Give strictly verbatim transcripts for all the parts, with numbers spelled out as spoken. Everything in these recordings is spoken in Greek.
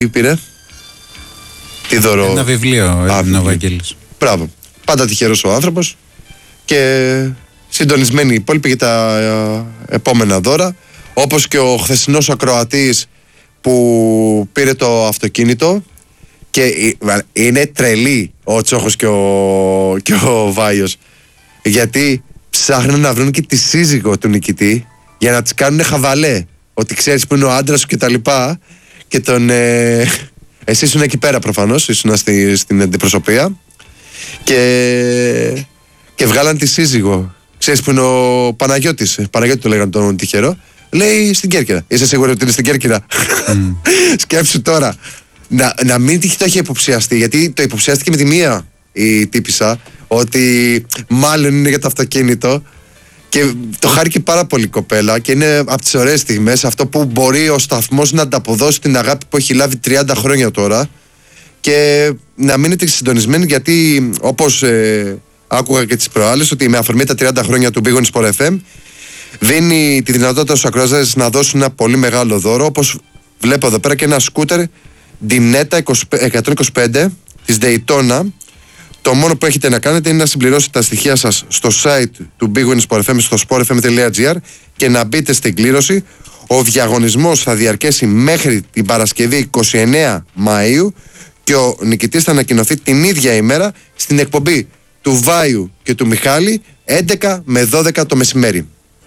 πήρε. Τι δώρο. Ένα βιβλίο έδινε ο Βαγγέλης. Μπράβο. Πάντα τυχερός ο άνθρωπος. Και συντονισμένοι οι υπόλοιποι για τα ε, επόμενα δώρα. Όπως και ο χθεσινός ακροατής που πήρε το αυτοκίνητο. Και είναι τρελή ο Τσόχος και ο, και ο Βάιος. Γιατί ψάχνουν να βρουν και τη σύζυγο του νικητή για να τις κάνουν χαβαλέ. Ότι ξέρεις που είναι ο άντρας σου και τα λοιπά. Και τον. Ε, εσύ ήσουν εκεί πέρα προφανώς, ήσουν στη, στην αντιπροσωπεία. Και, και βγάλαν τη σύζυγο. Ξέρεις που είναι ο Παναγιώτης. Παναγιώτη το λέγανε τον τυχερό. Λέει στην Κέρκυρα. Είσαι σίγουρη ότι είναι στην Κέρκυρα? Mm. Σκέψου τώρα. Να, να μην το είχε υποψιαστεί, γιατί το υποψιάστηκε με τη μία η τύπισσα, ότι μάλλον είναι για το αυτοκίνητο. Και το χάρηκε πάρα πολύ η κοπέλα και είναι από τις ωραίες στιγμές αυτό που μπορεί ο σταθμός να ανταποδώσει την αγάπη που έχει λάβει τριάντα χρόνια τώρα και να μείνετε συντονισμένοι, γιατί όπως ε, άκουγα και τις προάλλες, ότι με αφορμή τα τριάντα χρόνια του Big Win Sport εφ εμ δίνει τη δυνατότητα στους ακροατές να δώσουν ένα πολύ μεγάλο δώρο, όπως βλέπω εδώ πέρα και ένα σκούτερ Dynetta εκατόν είκοσι πέντε της Daytona. Το μόνο που έχετε να κάνετε είναι να συμπληρώσετε τα στοιχεία σας στο site του Big Win Sport εφ εμ, στο sport f m τελεία g r, και να μπείτε στην κλήρωση. Ο διαγωνισμός θα διαρκέσει μέχρι την Παρασκευή είκοσι εννέα Μαΐου και ο νικητής θα ανακοινωθεί την ίδια ημέρα στην εκπομπή του Βάιου και του Μιχάλη έντεκα με δώδεκα το μεσημέρι.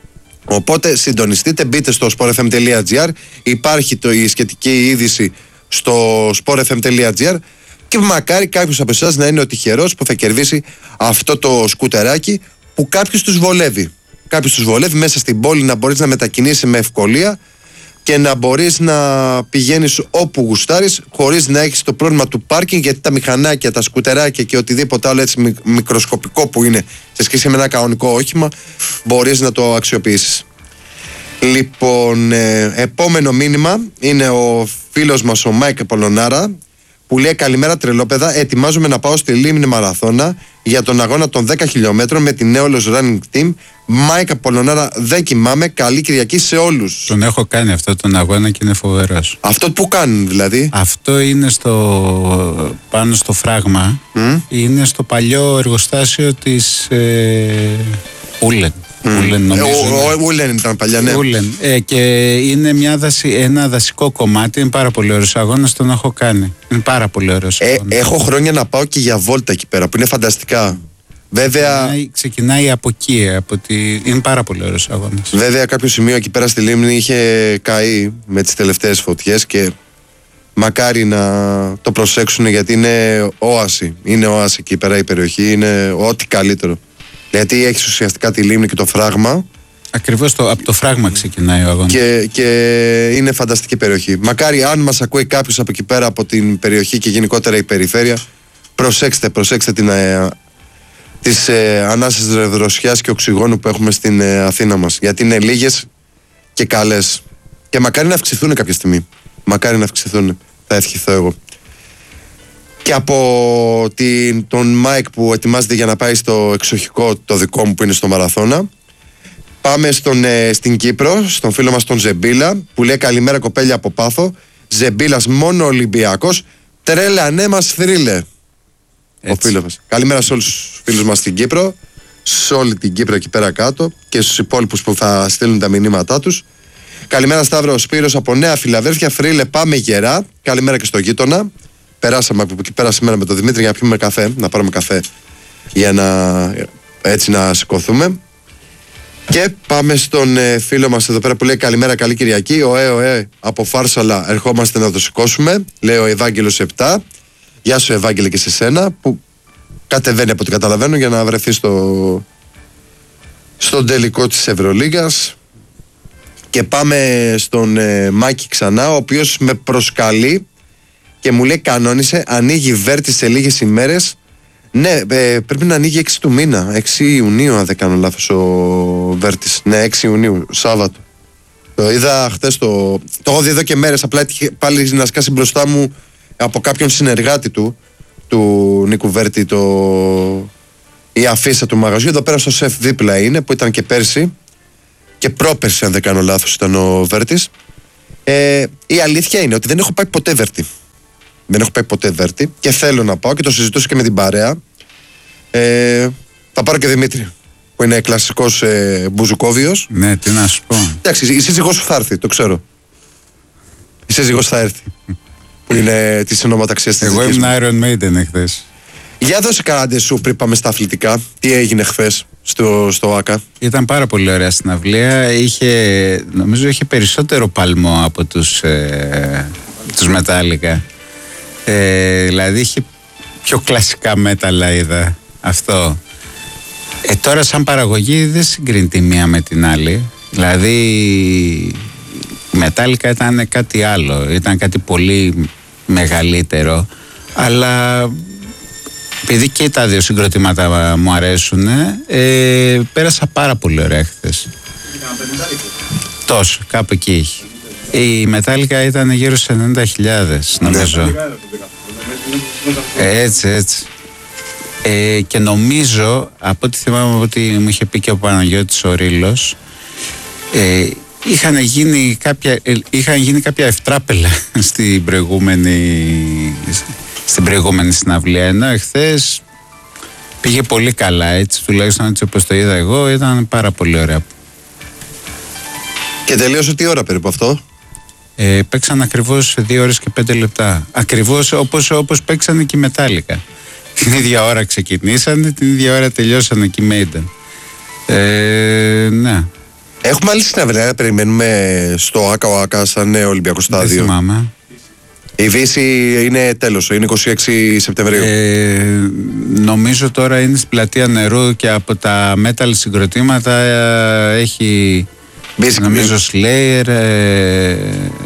Οπότε συντονιστείτε, μπείτε στο sport f m τελεία g r, υπάρχει το, η σχετική είδηση στο sport f m τελεία g r, και μακάρι κάποιος από εσάς να είναι ο τυχερός που θα κερδίσει αυτό το σκουτεράκι που κάποιους τους βολεύει. Κάποιους τους βολεύει μέσα στην πόλη να μπορείς να μετακινήσεις με ευκολία και να μπορείς να πηγαίνεις όπου γουστάρεις χωρίς να έχεις το πρόβλημα του πάρκινγκ, γιατί τα μηχανάκια, τα σκουτεράκια και οτιδήποτε άλλο έτσι μικροσκοπικό που είναι σε σχέση με ένα κανονικό όχημα μπορείς να το αξιοποιήσεις. Λοιπόν, ε, επόμενο μήνυμα είναι ο φίλος μας ο Μάικ Πολωνάρα, που λέει: καλημέρα τρελόπαιδα, ετοιμάζομαι να πάω στη Λίμνη Μαραθώνα για τον αγώνα των δέκα χιλιόμετρων με την Νέολος Running Team. Μάικα Πολωνάρα, δεν κοιμάμαι. Καλή Κυριακή σε όλους. Τον έχω κάνει αυτό τον αγώνα και είναι φοβερός. Αυτό που κάνουν δηλαδή? Αυτό είναι στο, πάνω στο φράγμα. Mm? Είναι στο παλιό εργοστάσιο της ε, Ούλεν. Mm. Ούλεν, νομίζω, ο, ο, Ούλεν ήταν παλιά, ναι. Ούλεν. Ε, και είναι μια δαση, ένα δασικό κομμάτι. Είναι πάρα πολύ ωραίος αγώνας, τον έχω κάνει. Είναι πάρα πολύ ωραίος ε, Έχω χρόνια να πάω και για βόλτα εκεί πέρα που είναι φανταστικά. Βέβαια, ξεκινάει, ξεκινάει από εκεί, από τη... είναι πάρα πολύ ωραίος αγώνας. Βέβαια κάποιο σημείο εκεί πέρα στη Λίμνη είχε καεί με τις τελευταίες φωτιές και μακάρι να το προσέξουν, γιατί είναι όαση. Είναι όαση εκεί πέρα η περιοχή, είναι ό,τι καλύτερο. Γιατί έχεις ουσιαστικά τη Λίμνη και το φράγμα. Ακριβώς το, από το φράγμα ξεκινάει ο αγώνας. Και, και είναι φανταστική περιοχή. Μακάρι αν μας ακούει κάποιος από εκεί πέρα, από την περιοχή και γενικότερα η περιφέρεια, προσέξτε, προσέξτε την ε, τις ε, ανάσες δροσιάς και οξυγόνου που έχουμε στην ε, Αθήνα μας. Γιατί είναι λίγες και καλές. Και μακάρι να αυξηθούν κάποια στιγμή. Μακάρι να αυξηθούν. Θα ευχηθώ εγώ. Και από την, τον Μάικ που ετοιμάζεται για να πάει στο εξοχικό το δικό μου που είναι στο Μαραθώνα, πάμε στον, ε, στην Κύπρο, στον φίλο μας τον Ζεμπίλα, που λέει: καλημέρα κοπέλια από Πάθο. Ζεμπίλας μόνο Ολυμπιακός. Τρέλανέ μας θρύλε. Ο φίλος μας. Καλημέρα σε όλους τους φίλους μας στην Κύπρο, σε όλη την Κύπρο εκεί πέρα κάτω και στους υπόλοιπους που θα στείλουν τα μηνύματά τους. Καλημέρα Σταύρο, ο Σπύρος από Νέα Φιλαδέλφια. Φρύλε, πάμε γερά. Καλημέρα και στο γείτονα. Περάσαμε από εκεί πέρα σήμερα με τον Δημήτρη για να πιούμε καφέ, να πάρουμε καφέ για να έτσι να σηκωθούμε. Και πάμε στον ε, φίλο μας εδώ πέρα που λέει: καλημέρα, καλή Κυριακή. Ωε, ωε, από Φάρσαλα ερχόμαστε να το σηκώσουμε. Λέει ο Ευάγγελος επτά. Γεια σου Ευάγγελε και σε σένα, που κατεβαίνει από ό,τι καταλαβαίνω για να βρεθεί στο, στον τελικό της Ευρωλίγκας. Και πάμε στον ε, Μάκη ξανά, ο οποίος με προσκαλεί και μου λέει: κανόνισε, ανοίγει Βέρτη σε λίγες ημέρες. Ναι, ε, πρέπει να ανοίγει έξι του μήνα, έξι Ιουνίου αν δεν κάνω λάθος ο Βέρτης. Ναι, έξι Ιουνίου, Σάββατο. Το είδα χτες, το, το έχω δει εδώ και μέρες, απλά πάλι να σκάσει μπροστά μου από κάποιον συνεργάτη του, του Νίκου Βέρτη, το, η αφίσα του μαγαζιού. Εδώ πέρα στο σεφ δίπλα είναι, που ήταν και πέρσι και πρόπερσι αν δεν κάνω λάθος ήταν ο Βέρτης. Ε, η αλήθεια είναι ότι δεν έχω πάει ποτέ Βέρτη. Δεν έχω πάει ποτέ Δέρτη και θέλω να πάω και το συζητούσα και με την παρέα. Ε, θα πάρω και Δημήτρη, που είναι κλασικός ε, μπουζουκόβιος. Ναι, τι να σου πω. Εντάξει, η σύζυγός σου θα έρθει, το ξέρω. Η σύζυγός θα έρθει. Που είναι τη συνωματαξίας της. Εγώ ήμουν Iron Maiden εχθές. Για δώσε κανέντε σου πριν πάμε στα αθλητικά. Τι έγινε χθες στο, στο ΆΚΑ? Ήταν πάρα πολύ ωραία συναυλία. Είχε, νομίζω είχε περισσότερο παλμό από τους, ε, τους Metallica. Ε, δηλαδή είχε πιο κλασικά μέταλλα, είδα αυτό. Ε, τώρα σαν παραγωγή δεν συγκρίνεται η μία με την άλλη. Δηλαδή η Metallica ήταν κάτι άλλο. Ήταν κάτι πολύ μεγαλύτερο. Αλλά επειδή και τα δύο συγκροτήματα μου αρέσουν, ε, πέρασα πάρα πολύ ωραία χθες. Τόσο, κάπου εκεί έχει. Η Metallica ήταν γύρω στις ενενήντα χιλιάδες, νομίζω. Ε, έτσι, έτσι. Ε, και νομίζω, από ό,τι θυμάμαι, από ό,τι μου είχε πει και ο Παναγιώτης ο Ρήλος, ε, είχαν γίνει κάποια, ε, είχαν γίνει κάποια ευτράπελα στην προηγούμενη, στην προηγούμενη συναυλία, ενώ εχθές πήγε πολύ καλά, έτσι, τουλάχιστον έτσι όπως το είδα εγώ, ήταν πάρα πολύ ωραία. Και τελείωσε τι ώρα περίπου αυτό? Ε, παίξαν ακριβώς δύο ώρες και πέντε λεπτά. Ακριβώς όπως, όπως παίξανε και οι Metallica. Την ίδια ώρα ξεκινήσανε, την ίδια ώρα τελειώσανε και οι Maiden. Ε, ναι. Έχουμε άλλη συναυλία να περιμένουμε στο ΆΚΑ ο ΆΚΑ σαν Ολυμπιακό στάδιο? Δεν θυμάμαι. Η Δύση είναι τέλος, είναι είκοσι έξι Σεπτεμβρίου. Ε, νομίζω τώρα είναι στην Πλατεία Νερού και από τα metal συγκροτήματα ε, έχει Basic νομίζω Slayer, ε,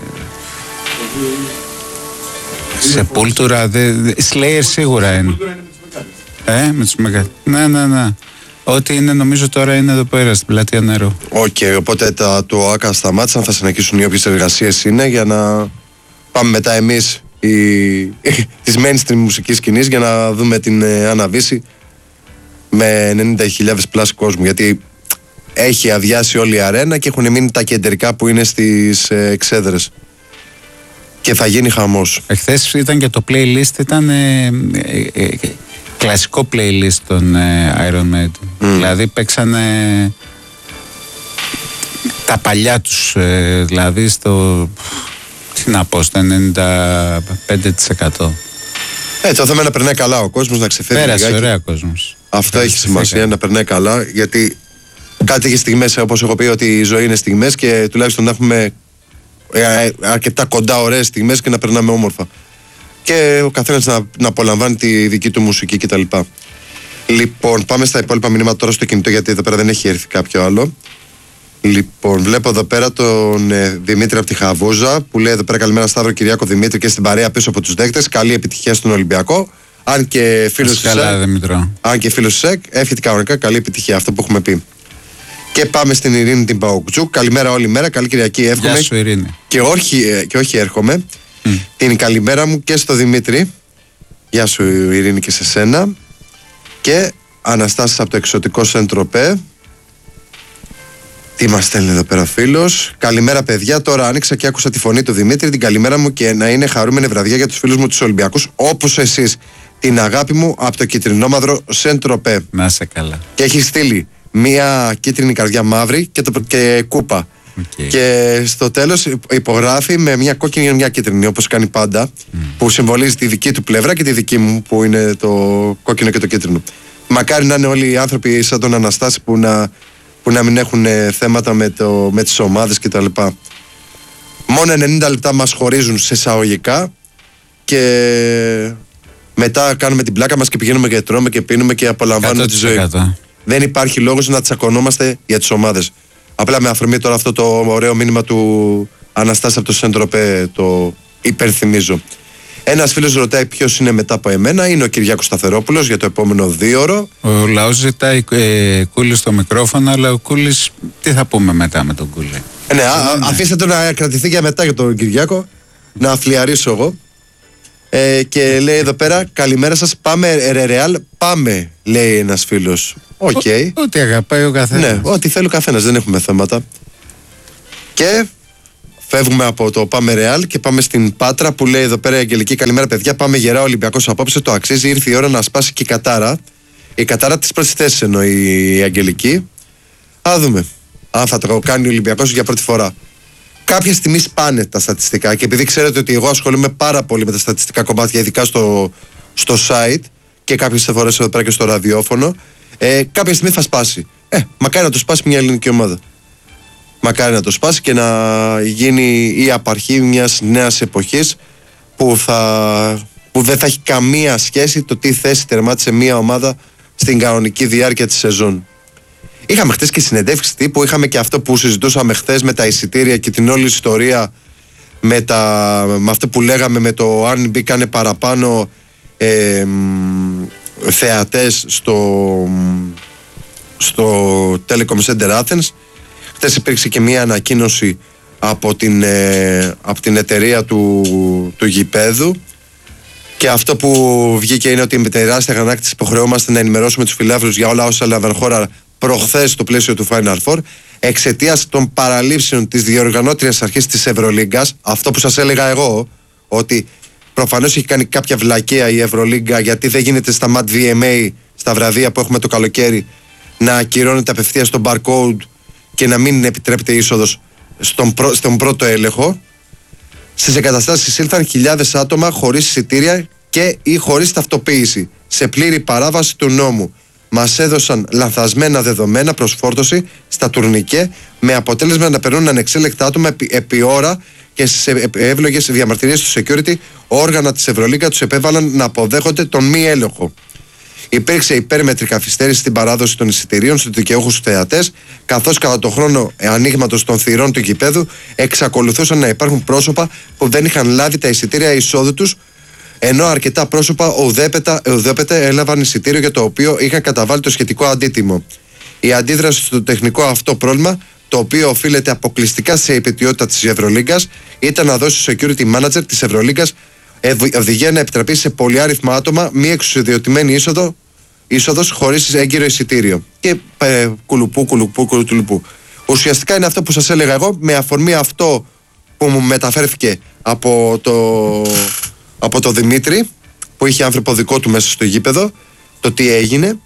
Sepultura, δε, δε, Slayer σίγουρα είναι. Ε, με τους μεγα... Ναι, ναι, ναι. Ό,τι είναι νομίζω τώρα είναι εδώ πέρα στην Πλατεία Νερού. Οκ, okay, οπότε τα, το ΆΚΑ σταμάτησαν, θα συνεχίσουν οι όποιες εργασίες είναι για να πάμε μετά εμείς η, της mainstream μουσικής σκηνής για να δούμε την ε, Αναβίση με ενενήντα χιλιάδες πλάς κόσμου, γιατί έχει αδειάσει όλη η αρένα και έχουν μείνει τα κεντρικά που είναι στις ε, εξέδρες και θα γίνει χαμός. Εχθές ήταν και το playlist, ήταν ε, ε, ε, κλασικό playlist των ε, Iron Maiden. Mm. Δηλαδή παίξανε τα παλιά τους, ε, δηλαδή στο, τι να πω, στο ενενήντα πέντε τοις εκατό. Ε, το θέμα είναι να περνάει καλά ο κόσμος, να ξεφεύγει. Πέρασε λιγάκι. Ωραία κόσμος. Αυτό Πέρασε έχει σημασία, να περνάει καλά, γιατί κάτι έχει στιγμές, όπως έχω πει, ότι η ζωή είναι στιγμές και τουλάχιστον να έχουμε αρκετά κοντά ωραίες στιγμές και να περνάμε όμορφα. Και ο καθένας να, να απολαμβάνει τη δική του μουσική κτλ. Λοιπόν, πάμε στα υπόλοιπα μηνύματα τώρα στο κινητό, γιατί εδώ πέρα δεν έχει έρθει κάποιο άλλο. Λοιπόν, βλέπω εδώ πέρα τον ε, Δημήτρη από τη Χαβούζα που λέει εδώ πέρα καλημέρα Σταύρο, Κυριάκο, Δημήτρη και στην παρέα πίσω από τους δέκτες. Καλή επιτυχία στον Ολυμπιακό. Αν και φίλος του ΣΕΚ, αν και φίλος του ΣΕΚ, εύχεται κανονικά καλή επιτυχία, αυτό που έχουμε πει. Και πάμε στην Ειρήνη την Παουκτζού. Καλημέρα όλη μέρα, καλή Κυριακή, εύχομαι. Γεια σου, Ειρήνη. Και όχι, και όχι έρχομαι. Mm. Την καλημέρα μου και στο Δημήτρη. Γεια σου Ειρήνη και σε σένα. Και Αναστάσης από το εξωτικό Σεντροπέ. Τι μας στέλνει εδώ πέρα φίλος. Καλημέρα παιδιά, τώρα άνοιξα και άκουσα τη φωνή του Δημήτρη. Την καλημέρα μου και να είναι χαρούμενη βραδιά για τους φίλους μου τους Ολυμπιακούς, όπως εσείς. Την αγάπη μου από το κυτρινόμαυρο Σεντροπέ. Να είσαι καλά. Και έχει στείλει μία κίτρινη καρδιά μαύρη και, το, και κούπα. Okay. Και στο τέλος υπογράφει με μια κόκκινη και μια κίτρινη, όπως κάνει πάντα, mm. που συμβολίζει τη δική του πλευρά και τη δική μου που είναι το κόκκινο και το κίτρινο. Μακάρι να είναι όλοι οι άνθρωποι σαν τον Αναστάση που να, που να μην έχουν θέματα με, το, με τις ομάδες κτλ. Μόνο ενενήντα λεπτά μας χωρίζουν σε εισαγωγικά και μετά κάνουμε την πλάκα μας και πηγαίνουμε και τρώμε και πίνουμε και απολαμβάνουμε τη ζωή. Δεν υπάρχει λόγος να τσακωνόμαστε για τις ομάδες. Απλά με αφορμή τώρα αυτό το ωραίο μήνυμα του Αναστάση από το Σεντροπέ το υπενθυμίζω. Ένας φίλος ρωτάει ποιος είναι μετά από εμένα. Είναι ο Κυριάκος Σταθερόπουλος για το επόμενο δίωρο. Ο λαός ζητάει ε, Κούλη στο μικρόφωνο, αλλά ο Κούλης τι θα πούμε μετά με τον Κούλη. Ε, ναι, α, α, αφήστε το να κρατηθεί για μετά για τον Κυριάκο. Να αφλιαρίσω εγώ. Ε, και λέει εδώ πέρα καλημέρα σας, πάμε ρε ρεάλ, πάμε, λέει ένας φίλος. Οκ. Okay. Ό,τι αγαπάει ο καθένας. Ναι, ό,τι θέλει ο καθένας, δεν έχουμε θέματα. Και Φεύγουμε από το Πάμε Ρεάλ και πάμε στην Πάτρα που λέει εδώ πέρα η Αγγελική: καλημέρα, παιδιά. Πάμε γερά. Ο Ολυμπιακός απόψε το αξίζει. Ήρθε η ώρα να σπάσει και η κατάρα. Η κατάρα της πρώτης θέσης εννοεί η Αγγελική. Α δούμε αν θα το κάνει ο Ολυμπιακός για πρώτη φορά. Κάποια στιγμή σπάνε τα στατιστικά και επειδή ξέρετε ότι εγώ ασχολούμαι πάρα πολύ με τα στατιστικά κομμάτια, ειδικά στο, στο site και κάποιες φορές εδώ πέρα και στο ραδιόφωνο, ε, κάποια στιγμή θα σπάσει. Ε, μακάρι να το σπάσει μια ελληνική ομάδα. Μακάρι να το σπάσει και να γίνει η απαρχή μιας νέας εποχής που, θα, που δεν θα έχει καμία σχέση το τι θέση τερμάτισε μια ομάδα στην κανονική διάρκεια της σεζόν. Είχαμε χτες και συνεντεύξεις τύπου, είχαμε και αυτό που συζητούσαμε χθες με τα εισιτήρια και την όλη ιστορία με, τα, με αυτό που λέγαμε με το αν μπήκανε παραπάνω ε, θεατές στο, στο Telecom Center Athens. Χθες υπήρξε και μία ανακοίνωση από την, ε, από την εταιρεία του, του γηπέδου και αυτό που βγήκε είναι ότι με τεράστια αγανάκτηση υποχρεώμαστε να ενημερώσουμε τους φιλάθλους για όλα όσα έλαβαν χώρα προχθές στο πλαίσιο του Final Four εξαιτίας των παραλήψεων της διοργανώτριας αρχής της Ευρωλίγκας. Αυτό που σας έλεγα εγώ, ότι προφανώς έχει κάνει κάποια βλακεία η Ευρωλίγκα γιατί δεν γίνεται στα Mat βι εμ έι στα βραδεία που έχουμε το καλοκαίρι να ακυρώνεται απευθείας στο barcode και να μην επιτρέπεται είσοδος στον, πρω... στον πρώτο έλεγχο. Στις εγκαταστάσεις ήλθαν χιλιάδες άτομα χωρίς εισιτήρια και ή χωρίς ταυτοποίηση, σε πλήρη παράβαση του νόμου. Μας έδωσαν λανθασμένα δεδομένα προς φόρτωση στα τουρνικέ, με αποτέλεσμα να περνούν ανεξέλεκτα άτομα επί, επί ώρα και στις εύλογες διαμαρτυρίες του security, όργανα της Ευρωλίγκα τους επέβαλαν να αποδέχονται τον μη έλεγχο. Υπήρξε υπέρμετρη καθυστέρηση στην παράδοση των εισιτηρίων στους δικαιούχους θεατές, καθώς κατά τον χρόνο ανοίγματος των θυρών του γηπέδου εξακολουθούσαν να υπάρχουν πρόσωπα που δεν είχαν λάβει τα εισιτήρια εισόδου τους, ενώ αρκετά πρόσωπα ουδέποτε έλαβαν εισιτήριο για το οποίο είχαν καταβάλει το σχετικό αντίτιμο. Η αντίδραση στο τεχνικό αυτό πρόβλημα, το οποίο οφείλεται αποκλειστικά σε υπετιότητα της Ευρωλίγκας, ήταν να δώσει στο security manager της Ευρωλίγκας οδηγία να επιτραπεί σε πολυάριθμα άτομα μη εξουσιοδοτημένη είσοδο, είσοδος χωρίς έγκυρο εισιτήριο. Και ε, κουλουπού, κουλουπού, κουλουπού. Ουσιαστικά είναι αυτό που σας έλεγα εγώ, με αφορμή αυτό που μου μεταφέρθηκε από το, από το Δημήτρη, που είχε άνθρωπο δικό του μέσα στο γήπεδο, το τι έγινε.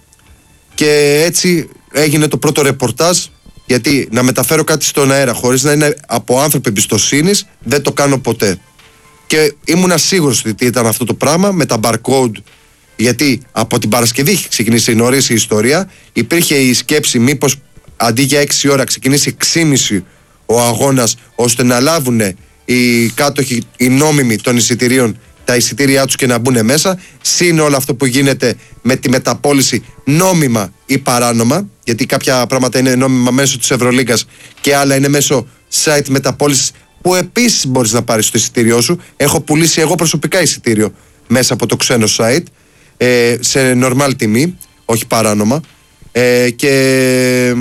Και έτσι έγινε το πρώτο ρεπορτάζ, γιατί να μεταφέρω κάτι στον αέρα χωρίς να είναι από άνθρωπο εμπιστοσύνης, δεν το κάνω ποτέ. Και ήμουνα σίγουρος ότι ήταν αυτό το πράγμα με τα barcode, γιατί από την Παρασκευή είχε ξεκινήσει νωρίς η ιστορία. Υπήρχε η σκέψη μήπως αντί για έξι ώρα ξεκινήσει έξι και μισή ο αγώνας, ώστε να λάβουν οι κάτοχοι, οι νόμιμοι των εισιτηρίων, τα εισιτήριά τους και να μπουν μέσα. Συν όλο αυτό που γίνεται με τη μεταπώληση νόμιμα ή παράνομα, γιατί κάποια πράγματα είναι νόμιμα μέσω της Ευρωλίγκας και άλλα είναι μέσω site μεταπώλησης, που επίσης μπορείς να πάρεις το εισιτήριό σου. Έχω πουλήσει εγώ προσωπικά εισιτήριο μέσα από το ξένο site ε, σε normal τιμή, όχι παράνομα, ε, και,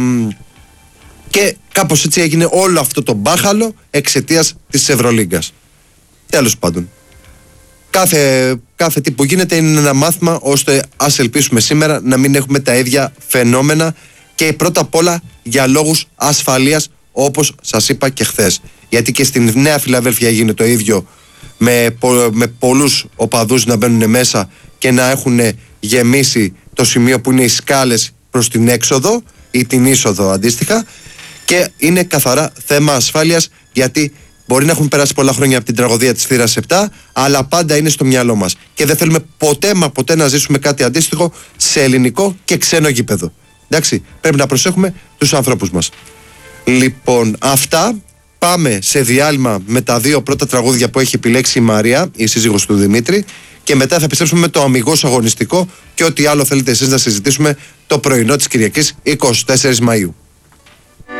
και κάπως έτσι έγινε όλο αυτό το μπάχαλο εξαιτίας της Ευρωλίγκας. Τέλος πάντων, κάθε, κάθε τι που γίνεται είναι ένα μάθημα, ώστε ας ελπίσουμε σήμερα να μην έχουμε τα ίδια φαινόμενα, και πρώτα απ' όλα για λόγους ασφαλείας, όπως σας είπα και χθες. Γιατί και στην Νέα Φιλαδέλφια έγινε το ίδιο, με, με πολλούς οπαδούς να μπαίνουν μέσα και να έχουν γεμίσει το σημείο που είναι οι σκάλες προς την έξοδο ή την είσοδο αντίστοιχα, και είναι καθαρά θέμα ασφάλειας, γιατί μπορεί να έχουν περάσει πολλά χρόνια από την τραγωδία της θύρας επτά, αλλά πάντα είναι στο μυαλό μας και δεν θέλουμε ποτέ μα ποτέ να ζήσουμε κάτι αντίστοιχο σε ελληνικό και ξένο γήπεδο. Εντάξει, πρέπει να προσέχουμε τους ανθρώπους μας. Λοιπόν, αυτά. Πάμε σε διάλειμμα με τα δύο πρώτα τραγούδια που έχει επιλέξει η Μαρία, η σύζυγος του Δημήτρη, και μετά θα επιστρέψουμε με το αμιγώς αγωνιστικό και ό,τι άλλο θέλετε εσείς να συζητήσουμε το πρωινό της Κυριακής εικοστή τέταρτη Μαΐου.